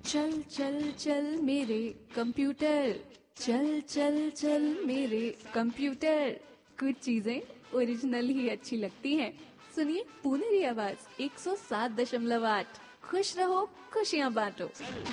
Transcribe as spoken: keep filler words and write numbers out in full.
चल चल चल मेरे कंप्यूटर, चल चल चल मेरे कंप्यूटर। कुछ चीजें ओरिजिनल ही अच्छी लगती हैं। सुनिए पुनेरी आवाज एक सौ सात दशमलव आठ। खुश रहो, खुशियां बांटो।